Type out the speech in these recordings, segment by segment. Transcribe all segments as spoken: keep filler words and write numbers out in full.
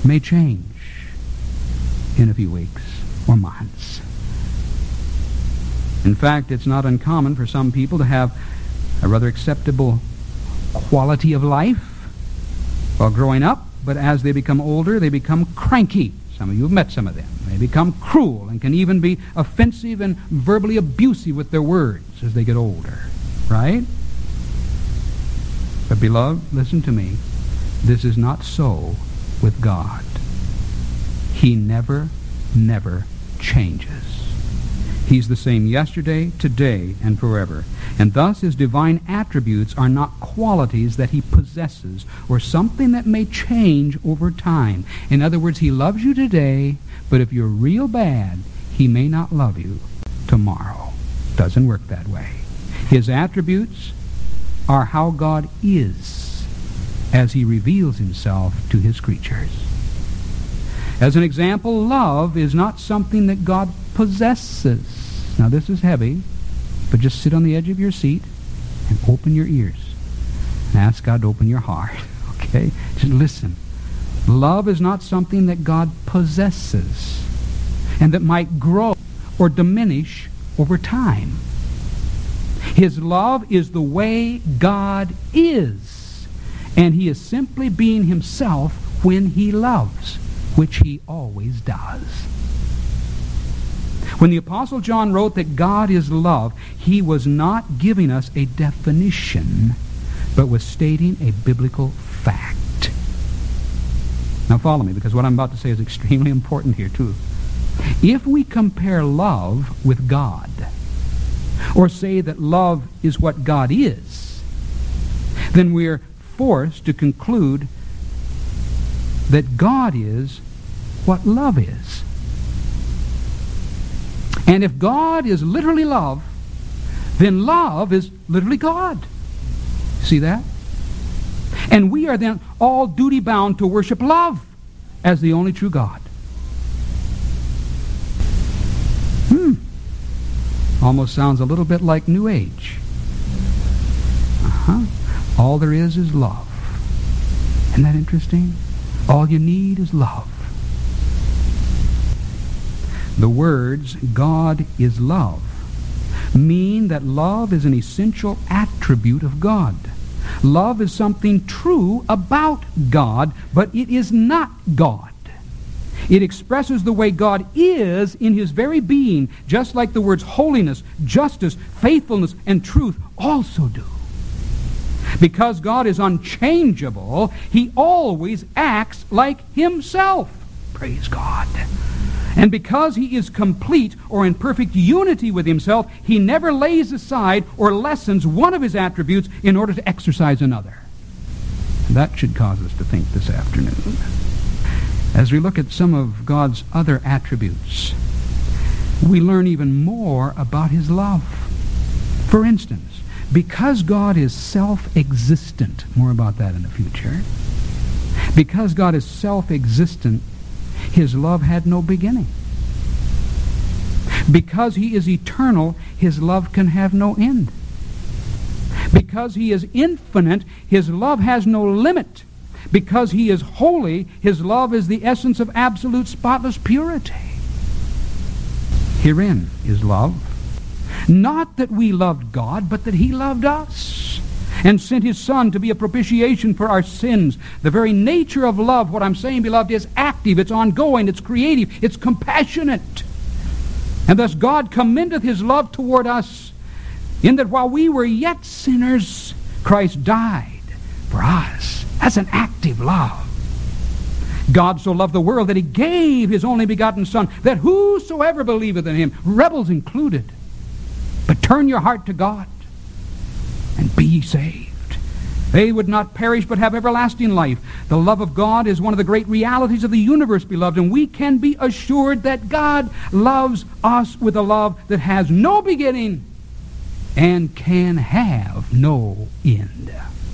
may change in a few weeks or months. In fact, it's not uncommon for some people to have a rather acceptable quality of life while growing up, but as they become older, they become cranky. Some of you have met some of them. They become cruel and can even be offensive and verbally abusive with their words as they get older. Right? But beloved, listen to me. This is not so with God. He never, never changes. He's the same yesterday, today, and forever. And thus his divine attributes are not qualities that he possesses or something that may change over time. In other words, he loves you today, but if you're real bad, he may not love you tomorrow. Doesn't work that way. His attributes are how God is as he reveals himself to his creatures. As an example, love is not something that God possesses. Now this is heavy, but just sit on the edge of your seat and open your ears and ask God to open your heart. Okay? Just listen. Love is not something that God possesses and that might grow or diminish over time. His love is the way God is, and he is simply being himself when he loves, which he always does. When the Apostle John wrote that God is love, he was not giving us a definition, but was stating a biblical fact. Now follow me, because what I'm about to say is extremely important here too. If we compare love with God, or say that love is what God is, then we're forced to conclude that God is what love is. And if God is literally love, then love is literally God. See that? And we are then all duty-bound to worship love as the only true God. Hmm. Almost sounds a little bit like New Age. Uh-huh. All there is is love. Isn't that interesting? All you need is love. The words, God is love, mean that love is an essential attribute of God. Love is something true about God, but it is not God. It expresses the way God is in his very being, just like the words holiness, justice, faithfulness, and truth also do. Because God is unchangeable, he always acts like himself. Praise God. And because he is complete or in perfect unity with himself, he never lays aside or lessens one of his attributes in order to exercise another. And that should cause us to think this afternoon. As we look at some of God's other attributes, we learn even more about his love. For instance, because God is self-existent, more about that in the future, because God is self-existent, his love had no beginning. Because he is eternal, his love can have no end. Because he is infinite, his love has no limit. Because he is holy, his love is the essence of absolute spotless purity. Herein is love. Not that we loved God, but that he loved us and sent his Son to be a propitiation for our sins. The very nature of love, what I'm saying, beloved, is active, it's ongoing, it's creative, it's compassionate. And thus God commendeth his love toward us, in that while we were yet sinners, Christ died for us. That's an active love. God so loved the world that he gave his only begotten Son, that whosoever believeth in him, rebels included, but turn your heart to God, and be ye saved. They would not perish but have everlasting life. The love of God is one of the great realities of the universe, beloved, and we can be assured that God loves us with a love that has no beginning and can have no end.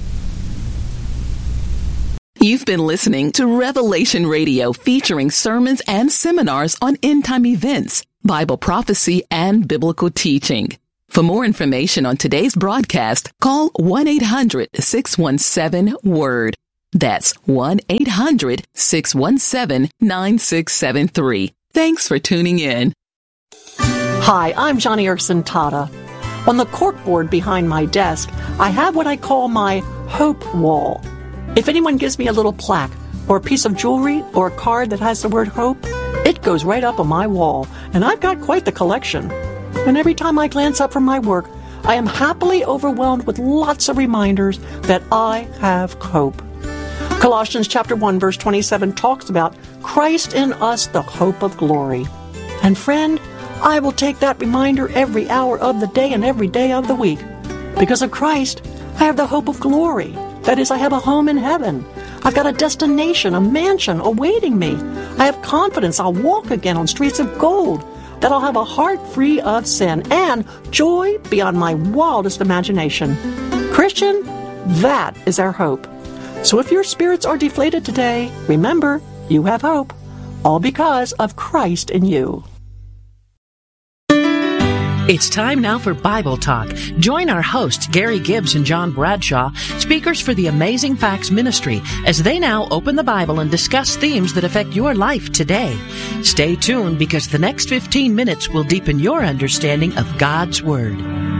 You've been listening to Revelation Radio, featuring sermons and seminars on end-time events, Bible prophecy, and biblical teaching. For more information on today's broadcast, call one eight hundred six one seven WORD. That's one eight hundred six one seven nine six seven three. Thanks for tuning in. Hi, I'm Johnny Erkson Tata. On the corkboard behind my desk, I have what I call my hope wall. If anyone gives me a little plaque or a piece of jewelry or a card that has the word hope, it goes right up on my wall, and I've got quite the collection. And every time I glance up from my work, I am happily overwhelmed with lots of reminders that I have hope. Colossians chapter one verse twenty-seven talks about Christ in us, the hope of glory. And friend, I will take that reminder every hour of the day and every day of the week. Because of Christ, I have the hope of glory. That is, I have a home in heaven. I've got a destination, a mansion awaiting me. I have confidence I'll walk again on streets of gold, that I'll have a heart free of sin, and joy beyond my wildest imagination. Christian, that is our hope. So if your spirits are deflated today, remember, you have hope, all because of Christ in you. It's time now for Bible Talk. Join our hosts, Gary Gibbs and John Bradshaw, speakers for the Amazing Facts Ministry, as they now open the Bible and discuss themes that affect your life today. Stay tuned, because the next fifteen minutes will deepen your understanding of God's Word.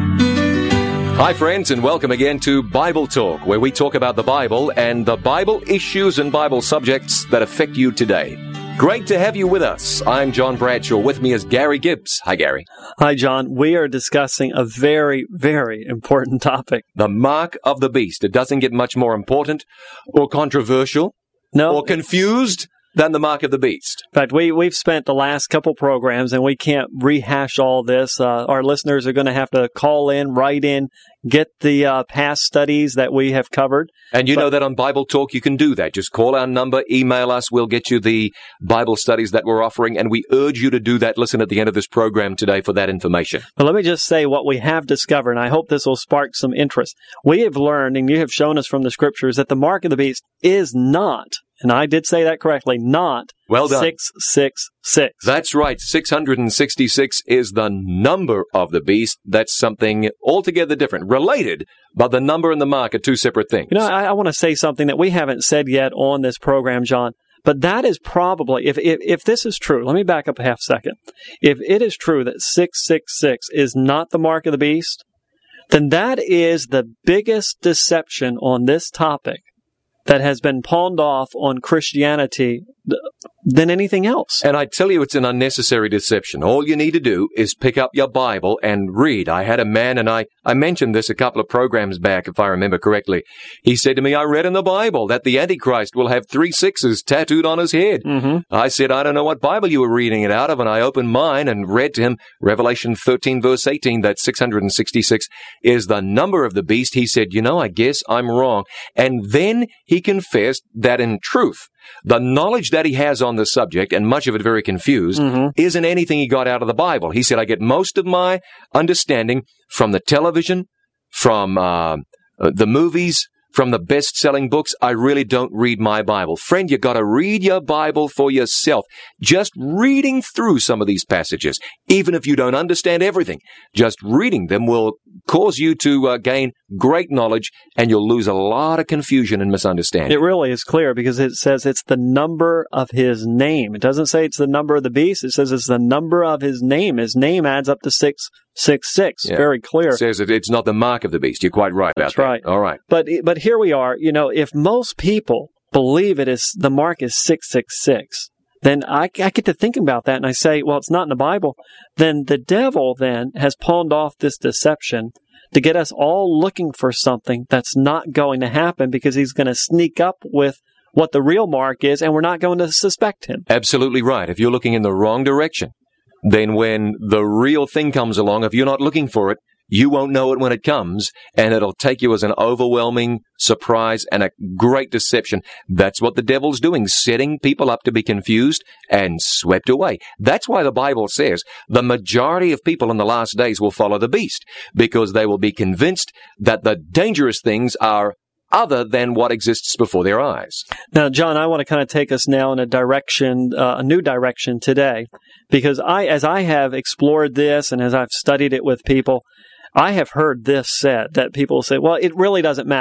Hi friends, and welcome again to Bible Talk, where we talk about the Bible and the Bible issues and Bible subjects that affect you today. Great to have you with us. I'm John Bradshaw. With me is Gary Gibbs. Hi, Gary. Hi, John. We are discussing a very, very important topic. The mark of the beast. It doesn't get much more important or controversial no, or confused than the mark of the beast. In fact, we, we've spent the last couple programs, and we can't rehash all this. Uh, our listeners are going to have to call in, write in, get the uh, past studies that we have covered. And you but, know that on Bible Talk you can do that. Just call our number, email us, we'll get you the Bible studies that we're offering, and we urge you to do that. Listen at the end of this program today for that information. But let me just say what we have discovered, and I hope this will spark some interest. We have learned, and you have shown us from the Scriptures, that the mark of the beast is not, and I did say that correctly, not well done. six six six. That's right. six hundred sixty-six is the number of the beast. That's something altogether different. Related, but the number and the mark are two separate things. You know, I, I want to say something that we haven't said yet on this program, John. But that is probably, if, if if this is true, let me back up a half second. If it is true that six six six is not the mark of the beast, then that is the biggest deception on this topic that has been pawned off on Christianity than anything else. And I tell you, it's an unnecessary deception. All you need to do is pick up your Bible and read. I had a man, and I, I mentioned this a couple of programs back, if I remember correctly. He said to me, I read in the Bible that the Antichrist will have three sixes tattooed on his head. Mm-hmm. I said, I don't know what Bible you were reading it out of, and I opened mine and read to him Revelation thirteen, verse eighteen, that six hundred sixty-six is the number of the beast. He said, you know, I guess I'm wrong. And then he confessed that in truth, the knowledge that he has on the subject, and much of it very confused, mm-hmm. isn't anything he got out of the Bible. He said, I get most of my understanding from the television, from uh, the movies, from the best-selling books. I really don't read my Bible. Friend, you got to read your Bible for yourself. Just reading through some of these passages, even if you don't understand everything, just reading them will cause you to uh, gain great knowledge, and you'll lose a lot of confusion and misunderstanding. It really is clear, because it says it's the number of his name. It doesn't say it's the number of the beast. It says it's the number of his name. His name adds up to six six six. Yeah. Very clear. It says that it's not the mark of the beast. You're quite right about That's that. right. All right. But but here we are. You know, if most people believe it is the mark is six six six, then I, I get to thinking about that, and I say, well, it's not in the Bible. Then the devil then has pawned off this deception to get us all looking for something that's not going to happen, because he's going to sneak up with what the real mark is, and we're not going to suspect him. Absolutely right. If you're looking in the wrong direction, then when the real thing comes along, if you're not looking for it, you won't know it when it comes, and it'll take you as an overwhelming surprise and a great deception. That's what the devil's doing, setting people up to be confused and swept away. That's why the Bible says the majority of people in the last days will follow the beast, because they will be convinced that the dangerous things are other than what exists before their eyes. Now, John, I want to kind of take us now in a direction, uh, a new direction today, because I, as I have explored this and as I've studied it with people, I have heard this said, that people say, well, it really doesn't matter.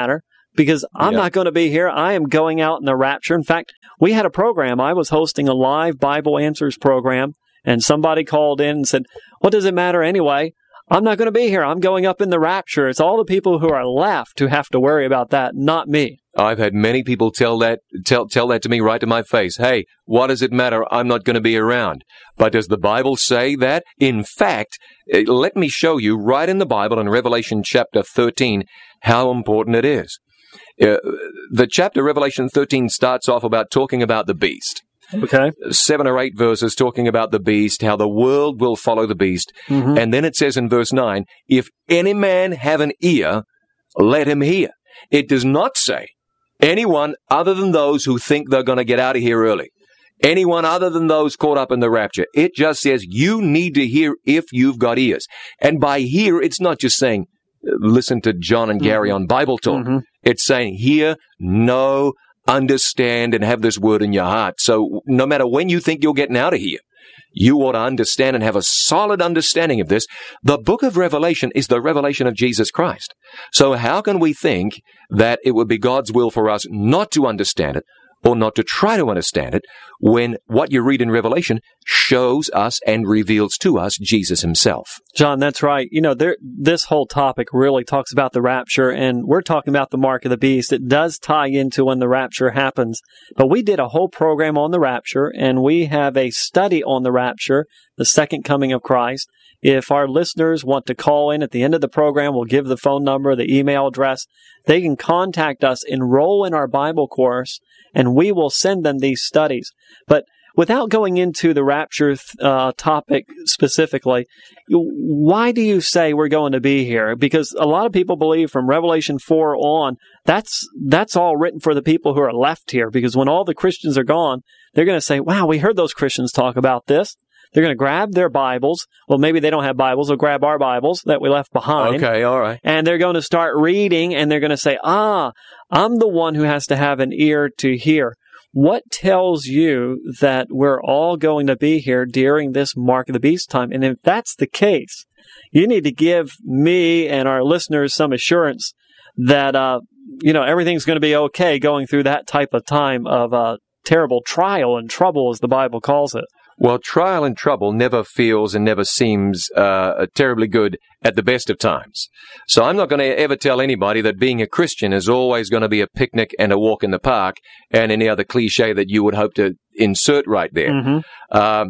because I'm Yeah. not going to be here. I am going out in the rapture. In fact, we had a program. I was hosting a live Bible Answers program, and somebody called in and said, what does it matter anyway? I'm not going to be here. I'm going up in the rapture. It's all the people who are left who have to worry about that, not me. I've had many people tell that tell tell that to me right to my face. Hey, what does it matter? I'm not going to be around. But does the Bible say that? In fact, eh, let me show you right in the Bible in Revelation chapter thirteen how important it is. Uh, the chapter Revelation thirteen starts off about talking about the beast. Okay. Seven or eight verses talking about the beast, how the world will follow the beast. Mm-hmm. And then it says in verse nine, if any man have an ear, let him hear. It does not say anyone other than those who think they're going to get out of here early. Anyone other than those caught up in the rapture. It just says you need to hear if you've got ears. And by hear, it's not just saying, listen to John and Gary mm-hmm. on Bible Talk. Mm-hmm. It's saying hear, know, understand, and have this word in your heart. So no matter when you think you're getting out of here, you ought to understand and have a solid understanding of this. The book of Revelation is the revelation of Jesus Christ. So how can we think that it would be God's will for us not to understand it or not to try to understand it when what you read in Revelation shows us and reveals to us Jesus himself? John, that's right. You know, there, this whole topic really talks about the rapture, and we're talking about the mark of the beast. It does tie into when the rapture happens. But we did a whole program on the rapture, and we have a study on the rapture, the second coming of Christ. If our listeners want to call in at the end of the program, we'll give the phone number, the email address. They can contact us, enroll in our Bible course, and we will send them these studies. But without going into the rapture uh, topic specifically, why do you say we're going to be here? Because a lot of people believe from Revelation four on, that's that's all written for the people who are left here. Because when all the Christians are gone, they're going to say, wow, we heard those Christians talk about this. They're going to grab their Bibles. Well, maybe they don't have Bibles. They'll grab our Bibles that we left behind. Okay, all right. And they're going to start reading, and they're going to say, ah, I'm the one who has to have an ear to hear. What tells you that we're all going to be here during this Mark of the Beast time? And if that's the case, you need to give me and our listeners some assurance that, uh, you know, everything's going to be okay going through that type of time of uh, terrible trial and trouble, as the Bible calls it. Well, trial and trouble never feels and never seems uh, terribly good at the best of times. So I'm not going to ever tell anybody that being a Christian is always going to be a picnic and a walk in the park and any other cliche that you would hope to insert right there. Mm-hmm. Um,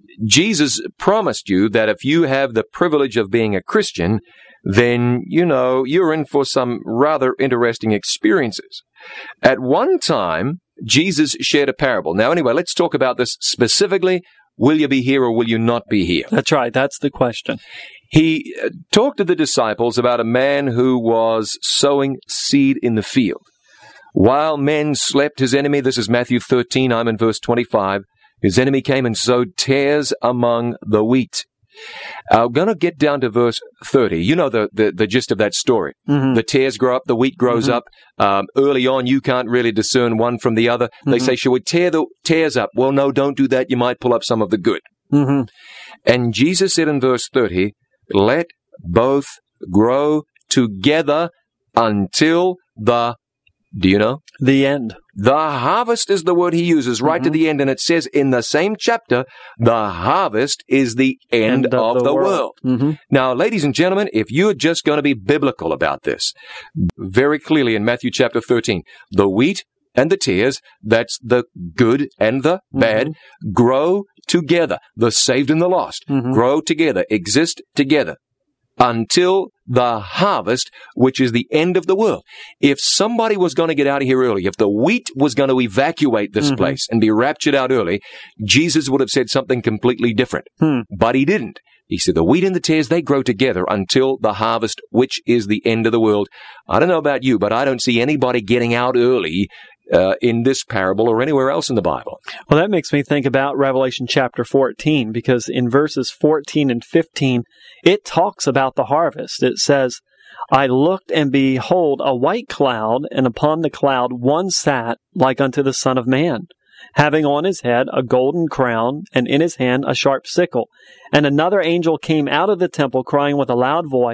Jesus promised you that if you have the privilege of being a Christian, then, you know, you're in for some rather interesting experiences. At one time, Jesus shared a parable. Now, anyway, let's talk about this specifically. Will you be here or will you not be here? That's right. That's the question. He uh, talked to the disciples about a man who was sowing seed in the field. While men slept, his enemy, this is Matthew thirteen, I'm in verse twenty-five, his enemy came and sowed tares among the wheat. I'm going to get down to verse thirty. You know the, the, the gist of that story. Mm-hmm. The tares grow up, the wheat grows mm-hmm. up. Um, early on, you can't really discern one from the other. Mm-hmm. They say, shall we tear the tares up? Well, no, don't do that. You might pull up some of the good. Mm-hmm. And Jesus said in verse thirty, let both grow together until the, do you know? The end. The harvest is the word he uses right mm-hmm. to the end, and it says in the same chapter, the harvest is the end, end of, of the, the world. world. Mm-hmm. Now, ladies and gentlemen, if you're just going to be biblical about this, very clearly in Matthew chapter thirteen, the wheat and the tares, that's the good and the mm-hmm. bad, grow together. The saved and the lost mm-hmm. grow together, exist together until the harvest, which is the end of the world. If somebody was going to get out of here early, if the wheat was going to evacuate this mm-hmm. place and be raptured out early, Jesus would have said something completely different. Hmm. But he didn't. He said the wheat and the tares, they grow together until the harvest, which is the end of the world. I don't know about you, but I don't see anybody getting out early Uh, in this parable or anywhere else in the Bible. Well, that makes me think about Revelation chapter fourteen, because in verses fourteen and fifteen, it talks about the harvest. It says, I looked, and behold, a white cloud, and upon the cloud one sat like unto the Son of Man, having on his head a golden crown, and in his hand a sharp sickle. And another angel came out of the temple, crying with a loud voice,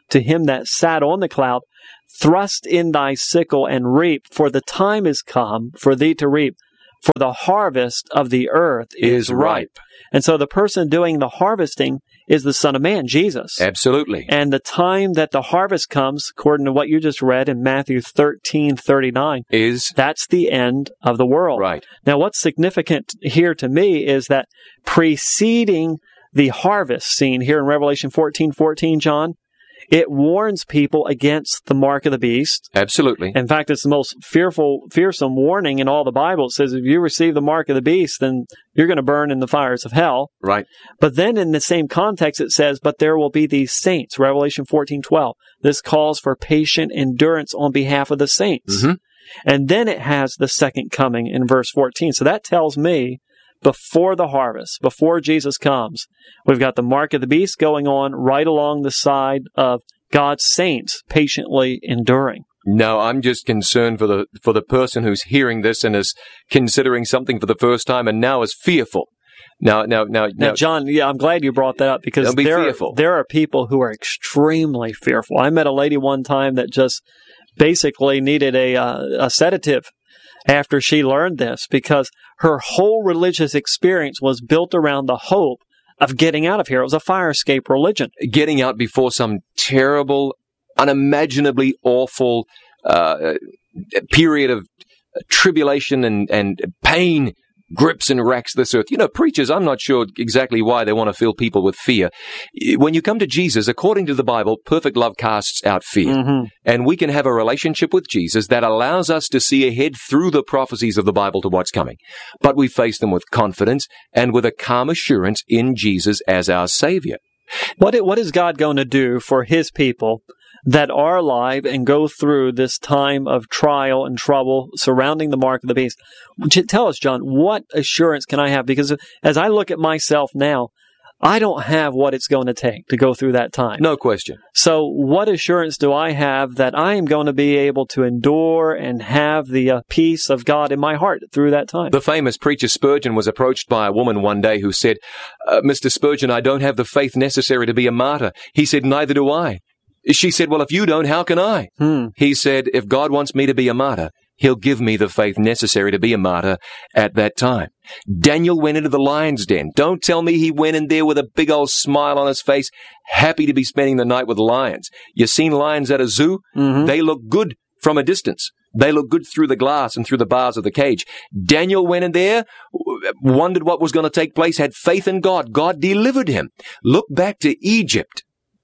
to him that sat on the cloud, thrust in thy sickle and reap, for the time is come for thee to reap, for the harvest of the earth is, Is ripe. And so the person doing the harvesting is the Son of Man, Jesus. Absolutely. And the time that the harvest comes, according to what you just read in Matthew thirteen thirty-nine, Is that's the end of the world. right. Now, what's significant here to me is that preceding the harvest scene here in Revelation fourteen fourteen, John, it warns people against the mark of the beast. Absolutely. In fact, it's the most fearful, fearsome warning in all the Bible. It says if you receive the mark of the beast, then you're going to burn in the fires of hell. Right. But then in the same context, it says, but there will be these saints, Revelation fourteen twelve. This calls for patient endurance on behalf of the saints. Mm-hmm. And then it has the second coming in verse fourteen. So that tells me before the harvest, before Jesus comes, we've got the mark of the beast going on right along the side of God's saints patiently enduring. No, I'm just concerned for the for the person who's hearing this and is considering something for the first time and now is fearful. Now, now, now, Now, now John, yeah, I'm glad you brought that up because Don't be there, fearful. there are people who are extremely fearful. I met a lady one time that just basically needed a, uh, a sedative after she learned this because her whole religious experience was built around the hope of getting out of here. It was a fire escape religion. getting out before some terrible, unimaginably awful uh, period of tribulation and, and pain grips and racks this earth. You know, preachers, I'm not sure exactly why they want to fill people with fear. When you come to Jesus, according to the Bible, perfect love casts out fear. Mm-hmm. And we can have a relationship with Jesus that allows us to see ahead through the prophecies of the Bible to what's coming. But we face them with confidence and with a calm assurance in Jesus as our Savior. What, what is God going to do for His people that are alive and go through this time of trial and trouble surrounding the mark of the beast? Tell us, John, what assurance can I have? Because as I look at myself now, I don't have what it's going to take to go through that time. No question. So what assurance do I have that I am going to be able to endure and have the uh, peace of God in my heart through that time? The famous preacher Spurgeon was approached by a woman one day who said, uh, Mister Spurgeon, I don't have the faith necessary to be a martyr. He said, neither do I. She said, well, if you don't, how can I? Hmm. He said, if God wants me to be a martyr, He'll give me the faith necessary to be a martyr at that time. Daniel went into the lion's den. Don't tell me he went in there with a big old smile on his face, happy to be spending the night with lions. You seen lions at a zoo? Mm-hmm. They look good from a distance. They look good through the glass and through the bars of the cage. Daniel went in there, wondered what was going to take place, had faith in God. God delivered him. Look back to Egypt.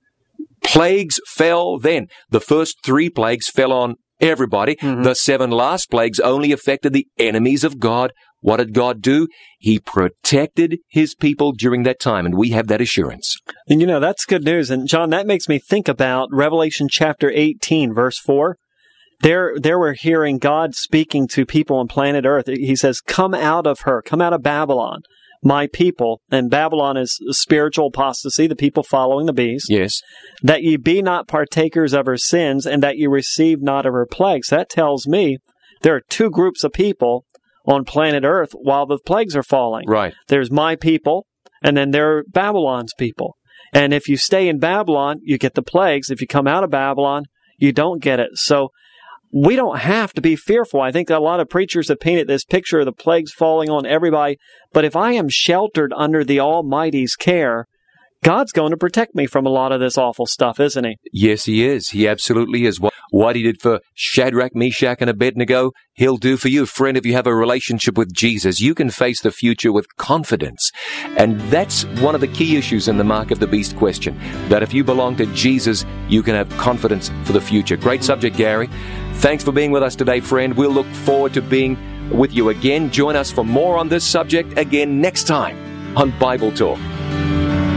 Plagues fell then. The first three plagues fell on everybody. Mm-hmm. The seven last plagues only affected the enemies of God. What did God do? He protected His people during that time, and we have that assurance. And you know, that's good news. And John, that makes me think about Revelation chapter eighteen, verse four. There, there we're hearing God speaking to people on planet Earth. He says, come out of her, come out of Babylon, my people. And Babylon is spiritual apostasy, the people following the beast. Yes. That ye be not partakers of her sins, and that ye receive not of her plagues. That tells me there are two groups of people on planet Earth while the plagues are falling. Right. There's my people, and then there are Babylon's people. And if you stay in Babylon, you get the plagues. If you come out of Babylon, you don't get it. So we don't have to be fearful. I think a lot of preachers have painted this picture of the plagues falling on everybody. But if I am sheltered under the Almighty's care, God's going to protect me from a lot of this awful stuff, isn't He? Yes, He is. He absolutely is. What, what He did for Shadrach, Meshach, and Abednego, He'll do for you. Friend, if you have a relationship with Jesus, you can face the future with confidence. And that's one of the key issues in the mark of the beast question, that if you belong to Jesus, you can have confidence for the future. Great subject, Gary. Thanks for being with us today, friend. We'll look forward to being with you again. Join us for more on this subject again next time on Bible Talk.